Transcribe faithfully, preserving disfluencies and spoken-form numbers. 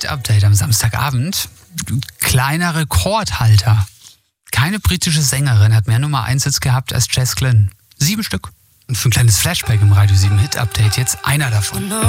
Hit-Update am Samstagabend. Kleiner Rekordhalter. Keine britische Sängerin hat mehr Nummer eins Hits gehabt als Jess Glynne. Sieben Stück. Und für ein kleines Flashback im Radio sieben Hit-Update jetzt einer davon.